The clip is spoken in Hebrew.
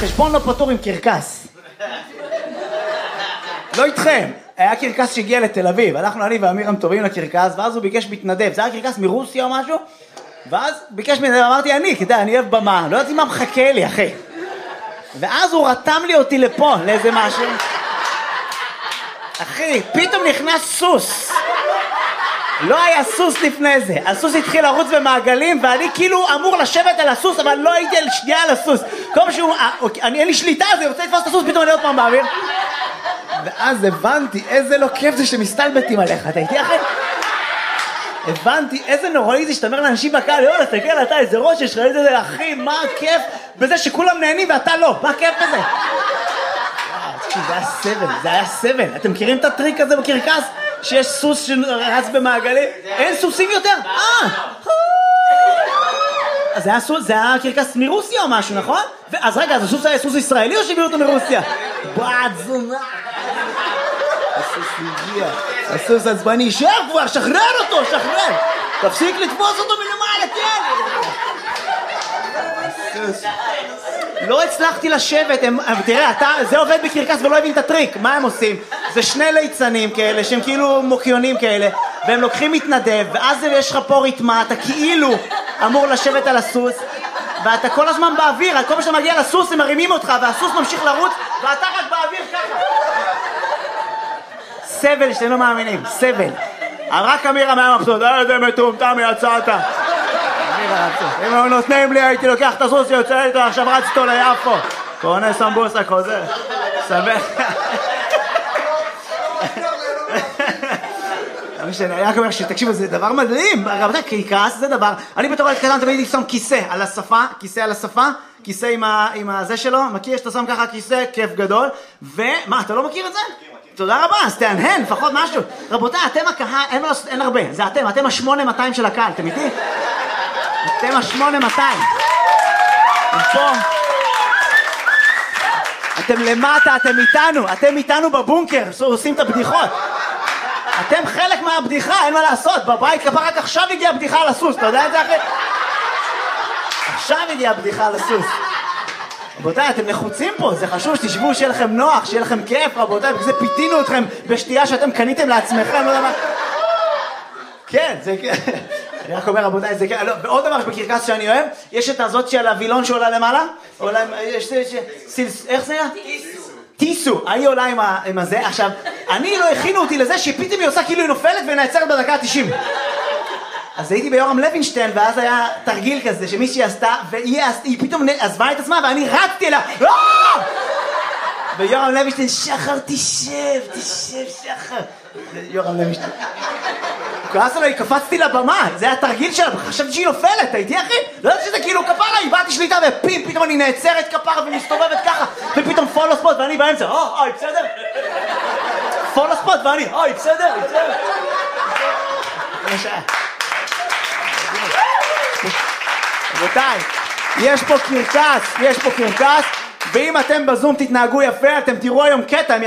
חשבון לא פתור עם קרקס. לא איתכם. היה קרקס שהגיע לתל אביב, הלכנו אני ואמירם טובים לקרקס, ואז הוא ביקש מתנדב, זה היה קרקס מרוסיה או משהו, ואז ביקש מתנדב, אמרתי אני, כדאי, אני אוהב במה, לא יודעת מה מחכה לי, אחי. ואז הוא רתם לי אותי לפה, לאיזה משהו. אחי, פתאום נכנס סוס. לא היה סוס לפני זה, הסוס התחיל לרוץ במעגלים, ואני כאילו אמור לשבת על הסוס, אבל לא הייתי על שנייה על הסוס. כל משהו, אין לי שליטה, אז אני רוצה לתפוס את הסוס, פתאום אני עוד פעם באוויר. ואז הבנתי איזה לא כיף זה שמסתלבטים עליך, אתה איתי אחרי? הבנתי איזה נוראי זה שאתה אומר לאנשים בקהל, יאללה, תסתכל אתה איזה ראש יש לך, איזה אחי, מה הכיף בזה שכולם נהנים ואתה לא, מה הכיף בזה? זה היה סבל, זה היה סבל. אתם מכירים את הטריק הזה בקרקס? שיש סוס שרץ במעגלים? אין סוסים יותר? אז זה היה קרקס מרוסיה או משהו, נכון? אז רגע, אז הסוס היה סוס ישראלי או שהביאו אותו מרוסיה? בעד זונה. הסוס הגיע. הסוס עצבני, שב כבר, שחרר אותו, שחרר. תפסיק לתפוס אותו מלמעלה, כן. הסוס. לא הצלחתי לשבת, תראה, זה עובד בקרקס ולא הבין את הטריק. מה הם עושים? זה שני ליצנים כאלה, שהם כאילו מוקיונים כאלה, והם לוקחים מתנדב, ואז יש לך פה ריתמה, אתה כאילו אמור לשבת על הסוס, ואתה כל הזמן באוויר, כל מה שאתה מגיע לסוס הם מרימים אותך, והסוס ממשיך לרוץ, ואתה רק באוויר ככה. סבל שאתם לא מאמינים, סבל. רק אמירה מהמחסות, איזה מטומטם יצאת. אם הם נותנים לי הייתי לוקח את הסוס יוצא איתו, עכשיו רץ איתו ליפו. קונה סמבוסה חוזר. סבל. אני רק אומר שתקשיבו, זה דבר מדהים. רבותיי, קרקס זה דבר. אני בתור ילד קטן תמיד שם כיסא על השפה, כיסא עם הזה שלו, מכיר שאתה שם ככה כיסא, כיף גדול. ומה, אתה לא מכיר את זה? תודה רבה, אז תענהן, לפחות משהו. רבותיי, אתם הקהל, אין הרבה, זה אתם ה-8200 של הקהל, אתם איתי? אתם ה-8200. פה. אתם למטה, אתם איתנו בבונקר, עושים את הבדיחות. אתם חלק מהבדיחה, אין מה לעשות, בבית כפה רק עכשיו הגיעה הבדיחה על הסוס, אתה יודע את זה אחרי? עכשיו הגיעה הבדיחה על הסוס. רבותיי, אתם לחוצים פה, זה חשוב שתשבו, שיהיה לכם נוח, שיהיה לכם כיף, רבותיי, בגלל זה פיתינו אתכם בשתייה שאתם קניתם לעצמכם, לא יודע מה. כן, זה כן. אני רק אומר, רבותיי, זה כן. ועוד דבר בקרקס שאני אוהב, יש את הזאת של הווילון שעולה למעלה, איך זה היה? טיסו, היא עולה עם הזה. עכשיו, אני לא הכינו אותי לזה שפתאום היא עושה כאילו היא נופלת ונעצרת בדקה ה-90. אז הייתי ביורם לוינשטיין, ואז היה תרגיל כזה שמישהי עשתה, והיא פתאום עזבה את עצמה, ואני רצתי אליה, ויורם לוינשטיין, שחר, תשב, שחר. יורם לוינשטיין. כעס עליי, קפצתי לבמה, זה היה תרגיל שלה, חשבתי שהיא נופלת, הייתי אחי? לא יודעת שזה כאילו כפרה, איבדתי שליטה, ופתאום אני נעצרת כפרה ומסתובבת ככה, ופתאום פולו ספוט, ואני באמצע, בסדר? פולו ספוט, ואני, בסדר? רבותיי, יש פה קרקס, ואם אתם בזום תתנהגו יפה, אתם תראו היום קטע,